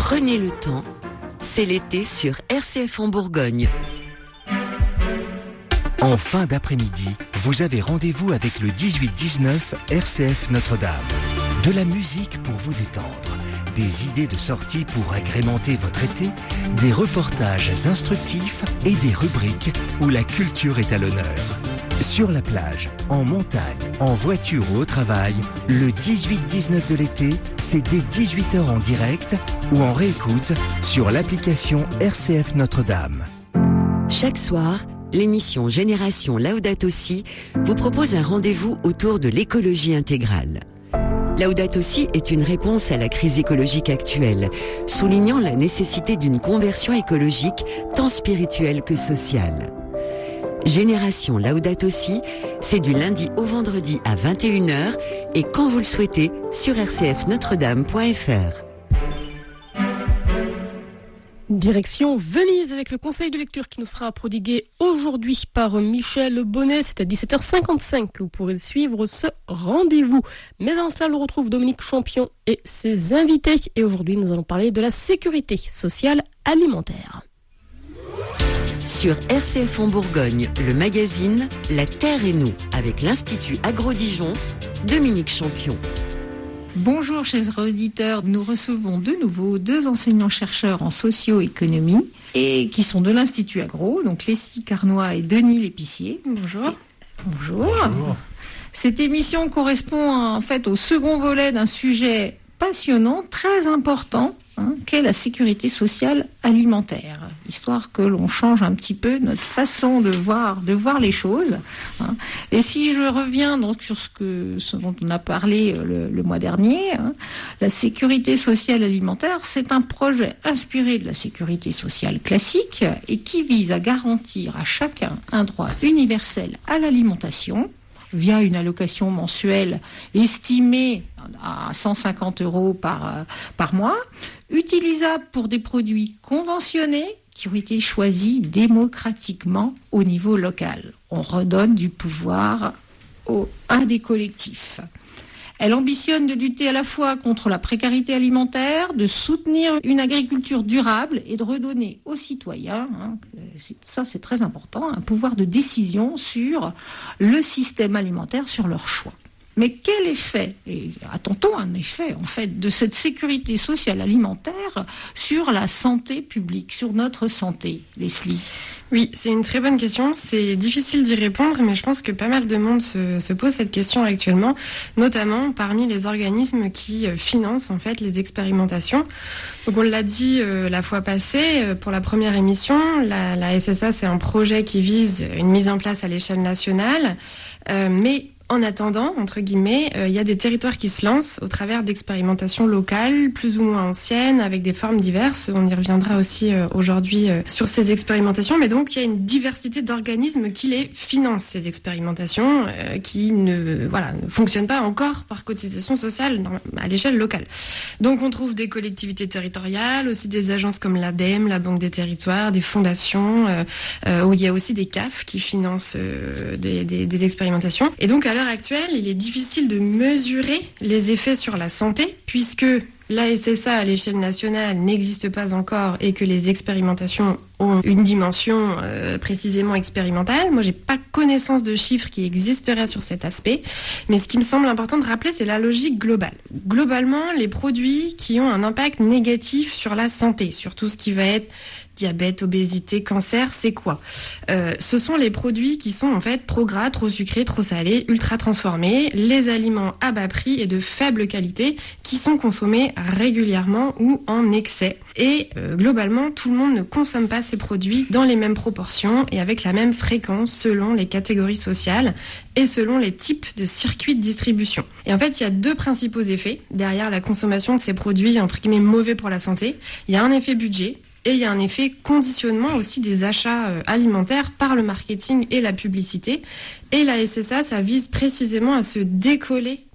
Prenez le temps, c'est l'été sur RCF en Bourgogne. En fin d'après-midi, vous avez rendez-vous avec le 18-19 RCF Notre-Dame. De la musique pour vous détendre, des idées de sortie pour agrémenter votre été, des reportages instructifs et des rubriques où la culture est à l'honneur. Sur la plage, en montagne, en voiture ou au travail, le 18-19 de l'été, c'est dès 18h en direct ou en réécoute sur l'application RCF Notre-Dame. Chaque soir, l'émission Génération Laudato Si vous propose un rendez-vous autour de l'écologie intégrale. Laudato Si est une réponse à la crise écologique actuelle, soulignant la nécessité d'une conversion écologique tant spirituelle que sociale. Génération Laudato Si, c'est du lundi au vendredi à 21h et quand vous le souhaitez sur rcfnotredame.fr. Direction Venise avec le conseil de lecture qui nous sera prodigué aujourd'hui par Michel Bonnet. C'est à 17h55 que vous pourrez suivre ce rendez-vous. Mais avant cela, on retrouve Dominique Champion et ses invités. Et aujourd'hui, nous allons parler de la sécurité sociale alimentaire. Sur RCF en Bourgogne, le magazine La Terre et nous, avec l'Institut Agro-Dijon, Dominique Champion. Bonjour chers auditeurs, nous recevons de nouveau deux enseignants-chercheurs en socio-économie et qui sont de l'Institut Agro, donc Leslie Carnois et Denis Lépicier. Bonjour. Bonjour. Cette émission correspond en fait au second volet d'un sujet passionnant, très important, qu'est la sécurité sociale alimentaire, histoire que l'on change un petit peu notre façon de voir les choses. Et si je reviens donc sur ce dont on a parlé le mois dernier, la sécurité sociale alimentaire, c'est un projet inspiré de la sécurité sociale classique et qui vise à garantir à chacun un droit universel à l'alimentation via une allocation mensuelle estimée à 150 € par mois, utilisable pour des produits conventionnés qui ont été choisis démocratiquement au niveau local. On redonne du pouvoir à des collectifs. Elle ambitionne de lutter à la fois contre la précarité alimentaire, de soutenir une agriculture durable et de redonner aux citoyens, ça c'est très important, un pouvoir de décision sur le système alimentaire, sur leur choix. Mais quel effet, et attend-on un effet en fait, de cette sécurité sociale alimentaire sur la santé publique, sur notre santé, Leslie ? Oui, c'est une très bonne question. C'est difficile d'y répondre, mais je pense que pas mal de monde se pose cette question actuellement, notamment parmi les organismes qui financent en fait les expérimentations. Donc on l'a dit la fois passée, pour la première émission, la SSA c'est un projet qui vise une mise en place à l'échelle nationale, mais en attendant, entre guillemets, il y a des territoires qui se lancent au travers d'expérimentations locales, plus ou moins anciennes, avec des formes diverses. On y reviendra aussi aujourd'hui sur ces expérimentations. Mais donc, il y a une diversité d'organismes qui les financent, ces expérimentations, qui ne fonctionnent pas encore par cotisation sociale à l'échelle locale. Donc, on trouve des collectivités territoriales, aussi des agences comme l'ADEME, la Banque des Territoires, des fondations, où il y a aussi des CAF qui financent des expérimentations. Et donc, à l'heure actuelle, il est difficile de mesurer les effets sur la santé, puisque la SSA à l'échelle nationale n'existe pas encore et que les expérimentations ont une dimension précisément expérimentale. Moi, j'ai pas connaissance de chiffres qui existeraient sur cet aspect, mais ce qui me semble important de rappeler, c'est la logique globale. Globalement, les produits qui ont un impact négatif sur la santé, sur tout ce qui va être diabète, obésité, cancer, c'est quoi ? Ce sont les produits qui sont en fait trop gras, trop sucrés, trop salés, ultra transformés, les aliments à bas prix et de faible qualité qui sont consommés régulièrement ou en excès. Et globalement, tout le monde ne consomme pas ces produits dans les mêmes proportions et avec la même fréquence selon les catégories sociales et selon les types de circuits de distribution. Et en fait, il y a deux principaux effets derrière la consommation de ces produits entre guillemets mauvais pour la santé. Il y a un effet budget. Et il y a un effet conditionnement aussi des achats alimentaires par le marketing et la publicité. Et la SSA, ça vise précisément à se décoller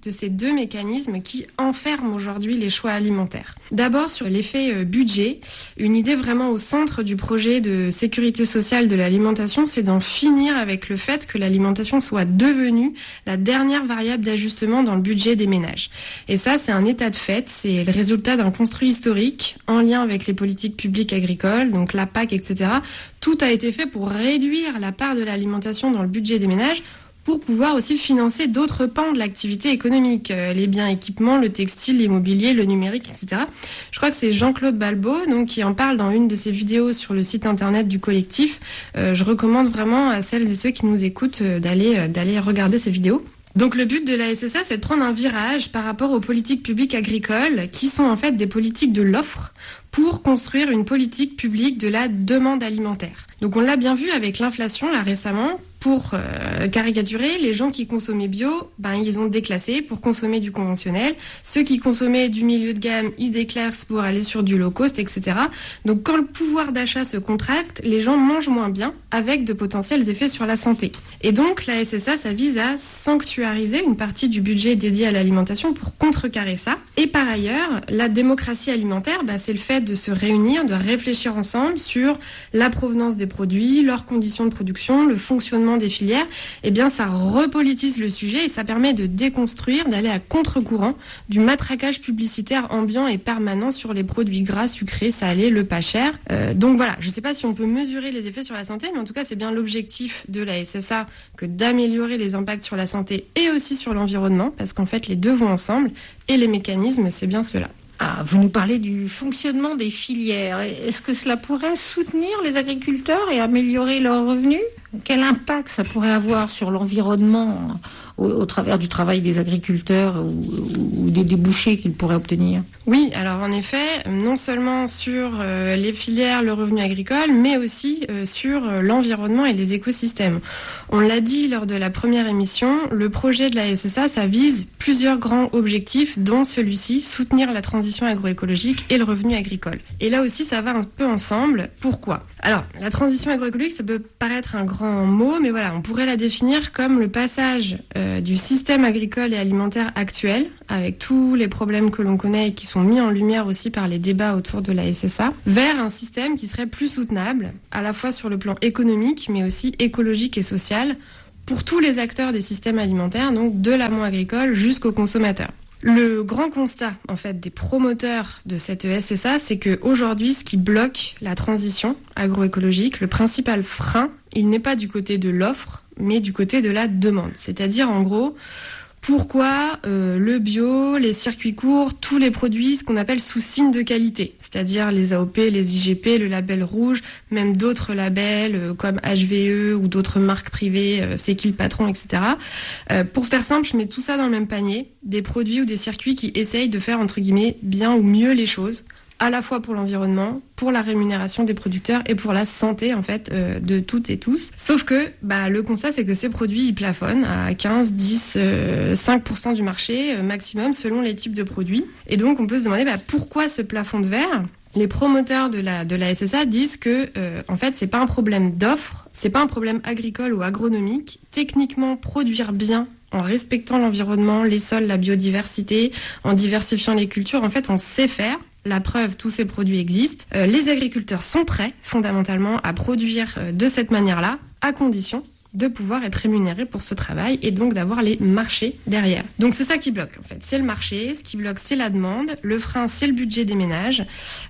de ces deux mécanismes qui enferment aujourd'hui les choix alimentaires. D'abord, sur l'effet budget, une idée vraiment au centre du projet de sécurité sociale de l'alimentation, c'est d'en finir avec le fait que l'alimentation soit devenue la dernière variable d'ajustement dans le budget des ménages. Et ça, c'est un état de fait, c'est le résultat d'un construit historique en lien avec les politiques publiques agricoles, donc la PAC, etc. Tout a été fait pour réduire la part de l'alimentation dans le budget des ménages, pour pouvoir aussi financer d'autres pans de l'activité économique, les biens équipements, le textile, l'immobilier, le numérique, etc. Je crois que c'est Jean-Claude Balbo donc, qui en parle dans une de ses vidéos sur le site internet du collectif. Je recommande vraiment à celles et ceux qui nous écoutent d'aller regarder ces vidéos. Donc le but de la SSA, c'est de prendre un virage par rapport aux politiques publiques agricoles, qui sont en fait des politiques de l'offre, pour construire une politique publique de la demande alimentaire. Donc on l'a bien vu avec l'inflation là récemment. Pour caricaturer, les gens qui consommaient bio, ils ont déclassé pour consommer du conventionnel. Ceux qui consommaient du milieu de gamme, ils déclassent pour aller sur du low cost, etc. Donc quand le pouvoir d'achat se contracte, les gens mangent moins bien, avec de potentiels effets sur la santé. Et donc la SSA, ça vise à sanctuariser une partie du budget dédié à l'alimentation pour contrecarrer ça. Et par ailleurs, la démocratie alimentaire, c'est le fait de se réunir, de réfléchir ensemble sur la provenance des produits, leurs conditions de production, le fonctionnement des filières. Eh bien, ça repolitise le sujet et ça permet de déconstruire, d'aller à contre-courant du matraquage publicitaire ambiant et permanent sur les produits gras, sucrés, salés, le pas cher. Donc voilà, je ne sais pas si on peut mesurer les effets sur la santé, mais en tout cas, c'est bien l'objectif de la SSA que d'améliorer les impacts sur la santé et aussi sur l'environnement, parce qu'en fait, les deux vont ensemble et les mécanismes, c'est bien cela. Vous nous parlez du fonctionnement des filières. Est-ce que cela pourrait soutenir les agriculteurs et améliorer leurs revenus ? Quel impact ça pourrait avoir sur l'environnement au travers du travail des agriculteurs ou des débouchés qu'ils pourraient obtenir ? Oui, alors en effet, non seulement sur les filières, le revenu agricole, mais aussi sur l'environnement et les écosystèmes. On l'a dit lors de la première émission, le projet de la SSA, ça vise plusieurs grands objectifs, dont celui-ci, soutenir la transition agroécologique et le revenu agricole. Et là aussi, ça va un peu ensemble. Pourquoi ? Alors, la transition agroécologique, ça peut paraître un grand mot, mais voilà, on pourrait la définir comme le passage du système agricole et alimentaire actuel, avec tous les problèmes que l'on connaît et qui sont mis en lumière aussi par les débats autour de la SSA, vers un système qui serait plus soutenable, à la fois sur le plan économique, mais aussi écologique et social, pour tous les acteurs des systèmes alimentaires, donc de l'amont agricole jusqu'aux consommateurs. Le grand constat, en fait, des promoteurs de cette SSA, c'est qu'aujourd'hui, ce qui bloque la transition agroécologique, le principal frein, il n'est pas du côté de l'offre, mais du côté de la demande. C'est-à-dire, en gros, pourquoi le bio, les circuits courts, tous les produits, ce qu'on appelle sous signe de qualité, c'est-à-dire les AOP, les IGP, le label rouge, même d'autres labels comme HVE ou d'autres marques privées, C'est qui le patron, etc. Pour faire simple, je mets tout ça dans le même panier, des produits ou des circuits qui essayent de faire, entre guillemets, bien ou mieux les choses, à la fois pour l'environnement, pour la rémunération des producteurs et pour la santé en fait de toutes et tous. Sauf que le constat, c'est que ces produits ils plafonnent à 15, 10, 5% du marché maximum selon les types de produits. Et donc on peut se demander pourquoi ce plafond de verre ? Les promoteurs de la SSA disent que en fait c'est pas un problème d'offre, c'est pas un problème agricole ou agronomique. Techniquement, produire bien en respectant l'environnement, les sols, la biodiversité, en diversifiant les cultures, en fait on sait faire. La preuve, tous ces produits existent. Les agriculteurs sont prêts, fondamentalement, à produire de cette manière-là, à condition de pouvoir être rémunérés pour ce travail et donc d'avoir les marchés derrière. Donc c'est ça qui bloque, en fait. C'est le marché, ce qui bloque, c'est la demande. Le frein, c'est le budget des ménages.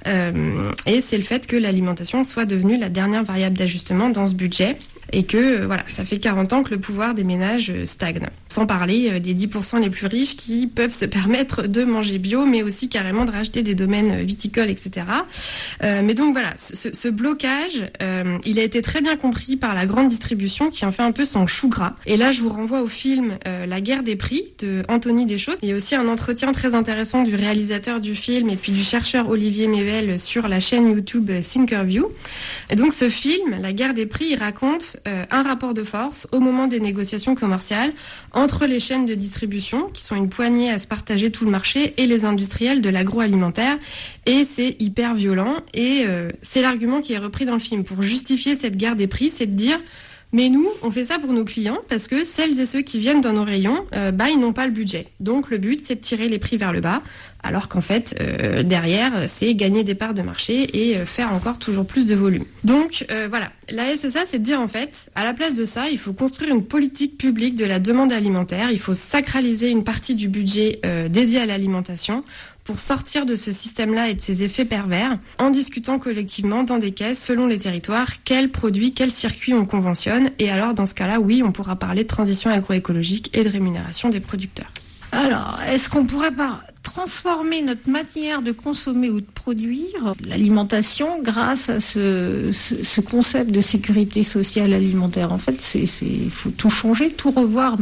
Et c'est le fait que l'alimentation soit devenue la dernière variable d'ajustement dans ce budget. Et que ça fait 40 ans que le pouvoir des ménages stagne. Sans parler des 10% les plus riches qui peuvent se permettre de manger bio, mais aussi carrément de racheter des domaines viticoles, etc. Mais donc voilà, ce blocage, il a été très bien compris par la grande distribution qui en fait un peu son chou gras. Et là, je vous renvoie au film La guerre des prix de Anthony Deschaux. Il y a aussi un entretien très intéressant du réalisateur du film et puis du chercheur Olivier Mével sur la chaîne YouTube Thinkerview. Et donc ce film, La guerre des prix, il raconte un rapport de force au moment des négociations commerciales entre les chaînes de distribution, qui sont une poignée à se partager tout le marché, et les industriels de l'agroalimentaire. Et c'est hyper violent. Et c'est l'argument qui est repris dans le film. Pour justifier cette guerre des prix, c'est de dire Mais nous, on fait ça pour nos clients parce que celles et ceux qui viennent dans nos rayons, ils n'ont pas le budget. Donc le but, c'est de tirer les prix vers le bas, alors qu'en fait, derrière, c'est gagner des parts de marché et faire encore toujours plus de volume. Donc voilà, la SSA, c'est de dire en fait, à la place de ça, il faut construire une politique publique de la demande alimentaire, il faut sacraliser une partie du budget dédié à l'alimentation pour sortir de ce système-là et de ses effets pervers, en discutant collectivement dans des caisses, selon les territoires, quels produits, quels circuits on conventionne. Et alors, dans ce cas-là, oui, on pourra parler de transition agroécologique et de rémunération des producteurs. Alors, est-ce qu'on pourrait pas transformer notre manière de consommer ou de produire l'alimentation grâce à ce concept de sécurité sociale alimentaire ? En fait, il faut tout changer, tout revoir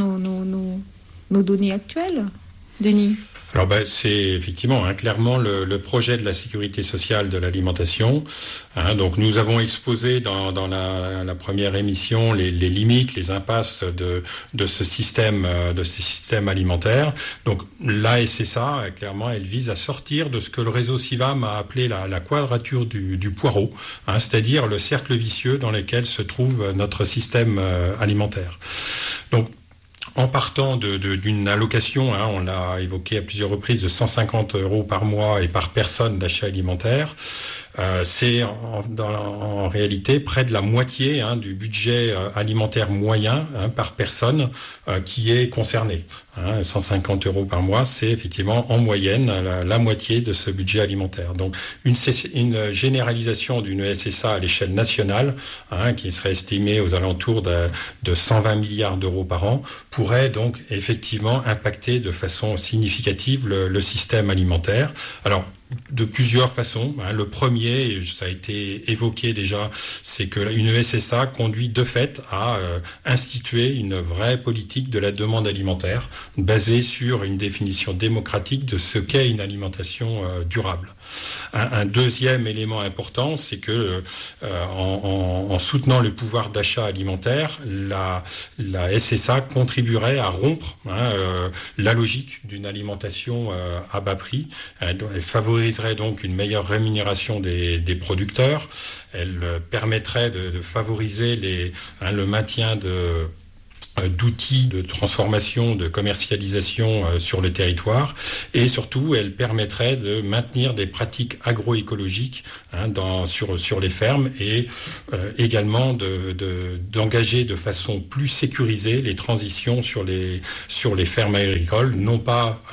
nos données actuelles. Denis ? Alors c'est effectivement clairement le projet de la sécurité sociale de l'alimentation. Donc nous avons exposé dans la première émission les limites, les impasses de ce système alimentaire. Donc la SSA, clairement, elle vise à sortir de ce que le réseau CIVAM a appelé la quadrature du poireau, c'est-à-dire le cercle vicieux dans lequel se trouve notre système alimentaire. Donc en partant d'une allocation, on l'a évoqué à plusieurs reprises, de 150 € par mois et par personne d'achat alimentaire, c'est en réalité près de la moitié du budget alimentaire moyen par personne qui est concerné. 150 € par mois, c'est effectivement en moyenne la moitié de ce budget alimentaire. Donc une généralisation d'une SSA à l'échelle nationale, qui serait estimée aux alentours de 120 milliards d'euros par an, pourrait donc effectivement impacter de façon significative le système alimentaire. Alors, de plusieurs façons. Le premier, et ça a été évoqué déjà, c'est que une SSA conduit de fait à instituer une vraie politique de la demande alimentaire basée sur une définition démocratique de ce qu'est une alimentation durable. Un deuxième élément important, c'est que en soutenant le pouvoir d'achat alimentaire, la SSA contribuerait à rompre la logique d'une alimentation à bas prix. Elle favoriserait donc une meilleure rémunération des producteurs. Elle permettrait de favoriser le maintien d'outils de transformation, de commercialisation sur le territoire, et surtout elle permettrait de maintenir des pratiques agroécologiques sur les fermes, et également d'engager de façon plus sécurisée les transitions sur les fermes agricoles, non pas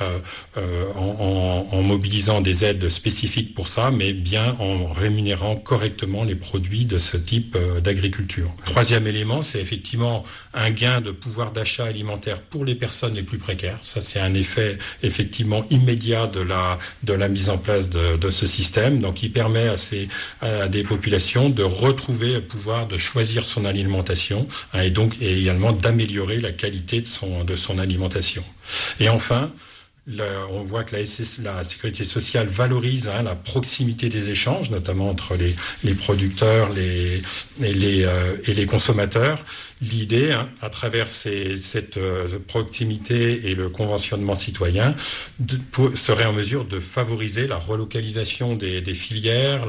en mobilisant des aides spécifiques pour ça, mais bien en rémunérant correctement les produits de ce type d'agriculture. Troisième élément, c'est effectivement un gain de pouvoir d'achat alimentaire pour les personnes les plus précaires. Ça, c'est un effet effectivement immédiat de la mise en place de ce système, donc qui permet à des populations de retrouver le pouvoir de choisir son alimentation, et également d'améliorer la qualité de son alimentation. Et enfin, on voit que la sécurité sociale valorise la proximité des échanges, notamment entre les producteurs et les consommateurs. L'idée, à travers cette proximité et le conventionnement citoyen, serait en mesure de favoriser la relocalisation des filières,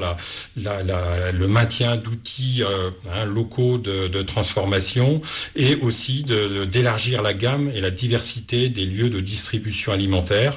le maintien d'outils locaux de transformation, et aussi d'élargir la gamme et la diversité des lieux de distribution alimentaire.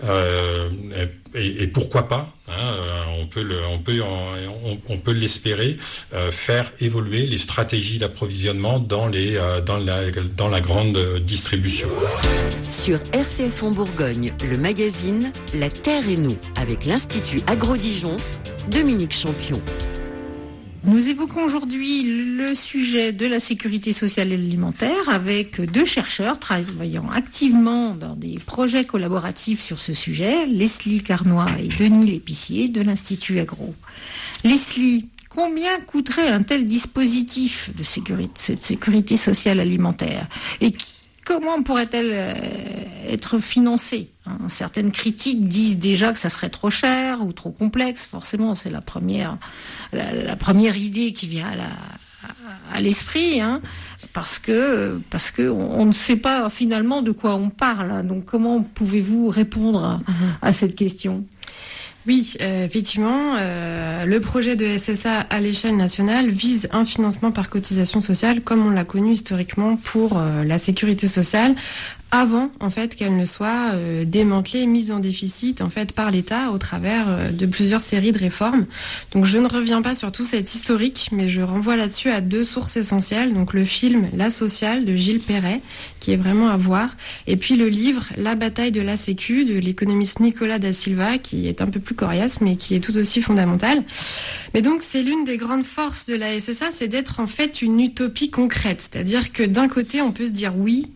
Et pourquoi pas, on peut l'espérer, faire évoluer les stratégies d'approvisionnement dans la grande distribution. Sur RCF en Bourgogne, le magazine La Terre et nous, avec l'Institut Agro-Dijon, Dominique Champion. Nous évoquons aujourd'hui le sujet de la sécurité sociale et alimentaire avec deux chercheurs travaillant activement dans des projets collaboratifs sur ce sujet, Leslie Carnoy et Denis L'Épicier de l'Institut Agro. Leslie, combien coûterait un tel dispositif de sécurité sociale alimentaire et comment pourrait-elle être financée ? Certaines critiques disent déjà que ça serait trop cher ou trop complexe. Forcément, c'est la première idée qui vient à l'esprit, parce que on ne sait pas finalement de quoi on parle. Donc, comment pouvez-vous répondre à cette question ? Oui, effectivement, le projet de SSA à l'échelle nationale vise un financement par cotisation sociale comme on l'a connu historiquement pour la sécurité sociale, avant en fait qu'elle ne soit démantelée, mise en déficit en fait par l'État au travers de plusieurs séries de réformes. Donc je ne reviens pas sur tout cet historique, mais je renvoie là-dessus à 2 sources essentielles. Donc le film La Sociale de Gilles Perret, qui est vraiment à voir, et puis le livre La bataille de la Sécu de l'économiste Nicolas da Silva, qui est un peu plus coriace mais qui est tout aussi fondamental. Mais donc c'est l'une des grandes forces de la SSA, c'est d'être en fait une utopie concrète, c'est-à-dire que d'un côté on peut se dire oui,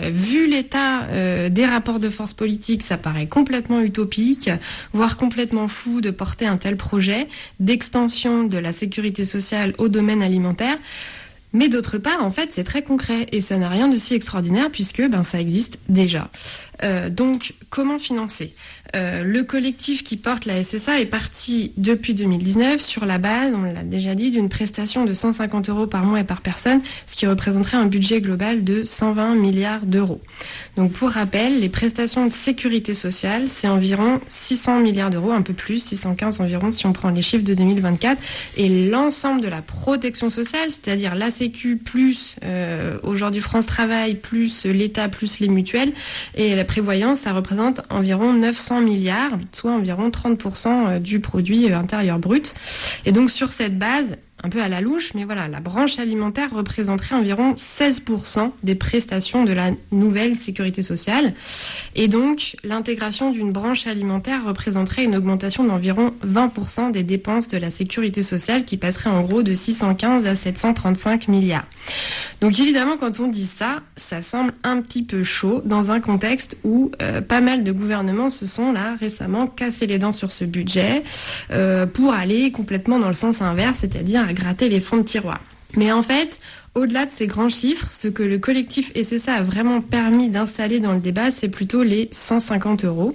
vu l'état des rapports de force politiques, ça paraît complètement utopique, voire complètement fou de porter un tel projet d'extension de la sécurité sociale au domaine alimentaire. Mais d'autre part, en fait, c'est très concret et ça n'a rien de si extraordinaire puisque ça existe déjà. Donc, comment financer ? Le collectif qui porte la SSA est parti depuis 2019 sur la base, on l'a déjà dit, d'une prestation de 150 € par mois et par personne, ce qui représenterait un budget global de 120 milliards d'euros. Donc pour rappel, les prestations de sécurité sociale, c'est environ 600 milliards d'euros, un peu plus, 615 environ si on prend les chiffres de 2024. Et l'ensemble de la protection sociale, c'est-à-dire la Sécu plus aujourd'hui France Travail, plus l'État, plus les mutuelles et la prévoyance, ça représente environ 900 milliards, soit environ 30% du produit intérieur brut. Et donc sur cette base, un peu à la louche, mais voilà, la branche alimentaire représenterait environ 16% des prestations de la nouvelle sécurité sociale. Et donc, l'intégration d'une branche alimentaire représenterait une augmentation d'environ 20% des dépenses de la sécurité sociale qui passerait en gros de 615 à 735 milliards. Donc évidemment, quand on dit ça, ça semble un petit peu chaud dans un contexte où pas mal de gouvernements se sont là récemment cassés les dents sur ce budget pour aller complètement dans le sens inverse, c'est-à-dire à gratter les fonds de tiroir. Mais en fait, au-delà de ces grands chiffres, ce que le collectif SSA a vraiment permis d'installer dans le débat, c'est plutôt les 150 €.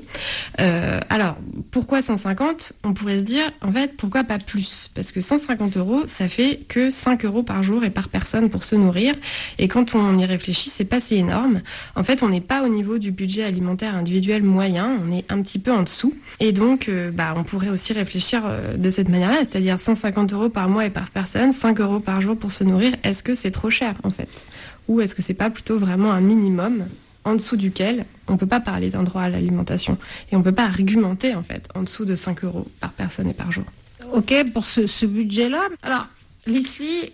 Alors, pourquoi 150 ? On pourrait se dire, en fait, pourquoi pas plus ? Parce que 150 €, ça fait que 5 € par jour et par personne pour se nourrir. Et quand on y réfléchit, c'est pas si énorme. En fait, on n'est pas au niveau du budget alimentaire individuel moyen, on est un petit peu en dessous. Et donc, on pourrait aussi réfléchir de cette manière-là, c'est-à-dire 150 € par mois et par personne, 5 € par jour pour se nourrir. Est-ce que c'est trop cher en fait ? Ou est-ce que c'est pas plutôt vraiment un minimum en dessous duquel on peut pas parler d'un droit à l'alimentation et on peut pas argumenter en fait en dessous de 5 € par personne et par jour. Ok, pour ce budget-là. Alors, Leslie,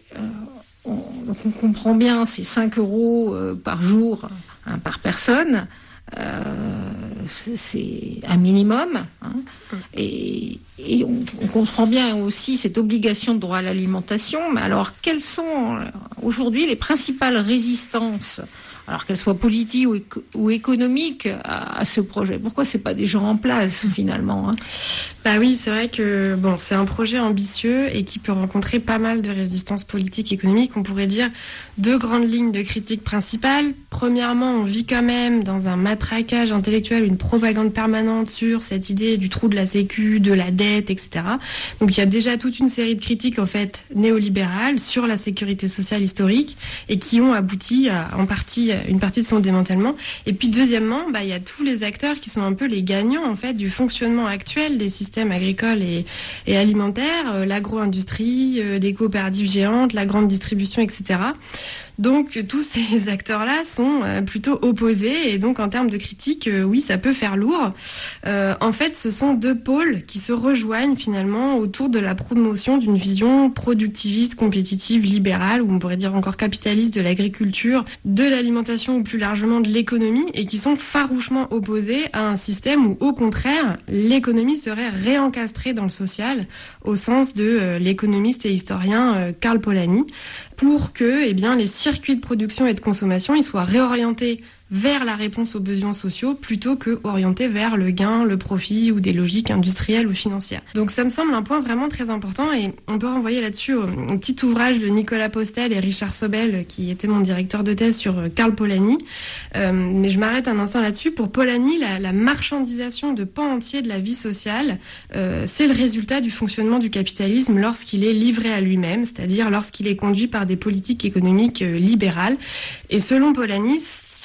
on comprend bien, c'est 5 € par jour par personne. C'est un minimum et on comprend bien aussi cette obligation de droit à l'alimentation. Mais alors, quelles sont aujourd'hui les principales résistances, alors qu'elles soient politiques ou économiques, à ce projet ? Pourquoi c'est pas déjà en place finalement ? Bah oui, c'est vrai que c'est un projet ambitieux et qui peut rencontrer pas mal de résistances politiques et économiques. On pourrait dire 2 grandes lignes de critique principales. Premièrement, on vit quand même dans un matraquage intellectuel, une propagande permanente sur cette idée du trou de la sécu, de la dette, etc. Donc il y a déjà toute une série de critiques en fait néolibérales sur la sécurité sociale historique et qui ont abouti à une partie de son démantèlement. Et puis deuxièmement, il y a tous les acteurs qui sont un peu les gagnants en fait du fonctionnement actuel des systèmes agricoles et alimentaires, l'agro-industrie, des coopératives géantes, la grande distribution, etc. Donc tous ces acteurs-là sont plutôt opposés et donc en termes de critique, oui, ça peut faire lourd. En fait, ce sont 2 pôles qui se rejoignent finalement autour de la promotion d'une vision productiviste, compétitive, libérale, ou on pourrait dire encore capitaliste de l'agriculture, de l'alimentation ou plus largement de l'économie, et qui sont farouchement opposés à un système où, au contraire, l'économie serait réencastrée dans le social, au sens de l'économiste et historien Karl Polanyi, pour que les circuits de production et de consommation ils soient réorientés vers la réponse aux besoins sociaux plutôt que orientés vers le gain, le profit ou des logiques industrielles ou financières. Donc ça me semble un point vraiment très important et on peut renvoyer là-dessus au petit ouvrage de Nicolas Postel et Richard Sobel qui était mon directeur de thèse sur Karl Polanyi. Mais je m'arrête un instant là-dessus. Pour Polanyi, la marchandisation de pans entiers de la vie sociale, c'est le résultat du fonctionnement du capitalisme lorsqu'il est livré à lui-même, c'est-à-dire lorsqu'il est conduit par des politiques économiques libérales. Et selon Polanyi,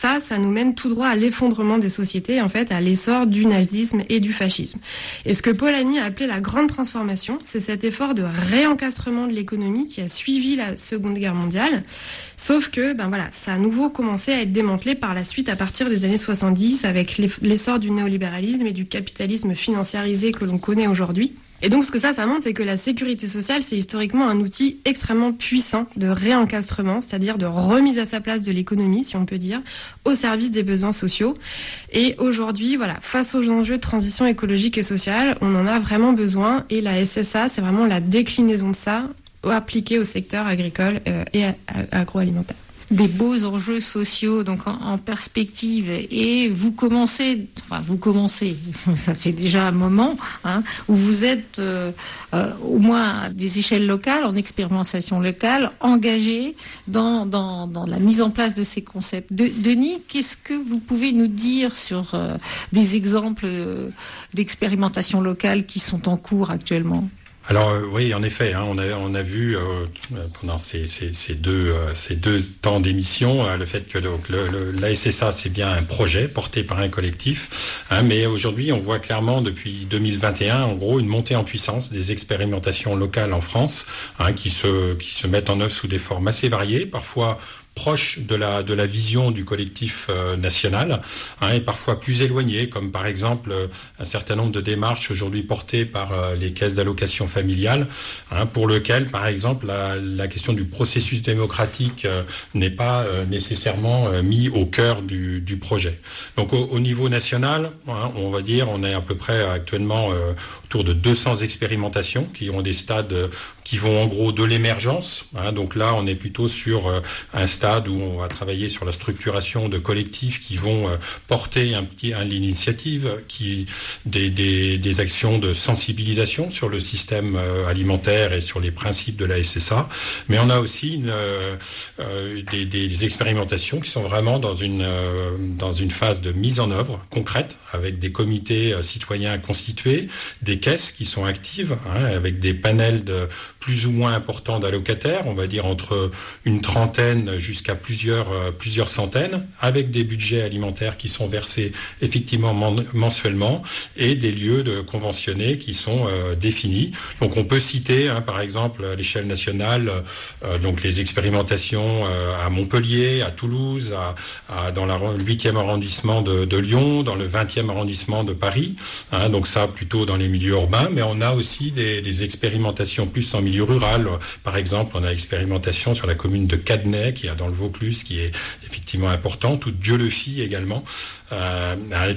ça nous mène tout droit à l'effondrement des sociétés, en fait, à l'essor du nazisme et du fascisme. Et ce que Polanyi a appelé la grande transformation, c'est cet effort de réencastrement de l'économie qui a suivi la Seconde Guerre mondiale. Sauf que, ça a à nouveau commencé à être démantelé par la suite à partir des années 70 avec l'essor du néolibéralisme et du capitalisme financiarisé que l'on connaît aujourd'hui. Et donc, ce que ça montre, c'est que la sécurité sociale, c'est historiquement un outil extrêmement puissant de réencastrement, c'est-à-dire de remise à sa place de l'économie, si on peut dire, au service des besoins sociaux. Et aujourd'hui, face aux enjeux de transition écologique et sociale, on en a vraiment besoin. Et la SSA, c'est vraiment la déclinaison de ça, appliquée au secteur agricole et agroalimentaire. Des beaux enjeux sociaux donc en perspective, et vous commencez, ça fait déjà un moment, où vous êtes au moins à des échelles locales, en expérimentation locale, engagés dans la mise en place de ces concepts. Denis, qu'est-ce que vous pouvez nous dire sur des exemples d'expérimentation locale qui sont en cours actuellement ? Alors oui, en effet, on a vu pendant ces deux temps d'émission le fait que la SSA, c'est bien un projet porté par un collectif, mais aujourd'hui on voit clairement depuis 2021 en gros une montée en puissance des expérimentations locales en France, qui se mettent en œuvre sous des formes assez variées, parfois proche de la vision du collectif national, et parfois plus éloigné, comme par exemple un certain nombre de démarches aujourd'hui portées par les caisses d'allocation familiale, pour lequel, par exemple, la question du processus démocratique n'est pas nécessairement mis au cœur du projet. Donc au niveau national, on va dire, on est à peu près actuellement autour de 200 expérimentations qui ont des stades qui vont en gros de l'émergence. Donc là, on est plutôt sur un stade où on va travailler sur la structuration de collectifs qui vont porter l'initiative, des actions de sensibilisation sur le système alimentaire et sur les principes de la SSA. Mais on a aussi des expérimentations qui sont vraiment dans une phase de mise en œuvre concrète, avec des comités citoyens constitués, des caisses qui sont actives, avec des panels de plus ou moins importants d'allocataires, on va dire entre une trentaine jusqu'à plusieurs centaines, avec des budgets alimentaires qui sont versés effectivement mensuellement et des lieux conventionnés qui sont définis. Donc on peut citer par exemple à l'échelle nationale donc les expérimentations à Montpellier, à Toulouse, dans le 8e arrondissement de Lyon, dans le 20e arrondissement de Paris, donc ça plutôt dans les milieux urbains, mais on a aussi des expérimentations plus en milieu rural. Par exemple, on a expérimentation sur la commune de Cadenay, qui est dans le Vaucluse, qui est effectivement importante, ou Dieu-le-Fit également,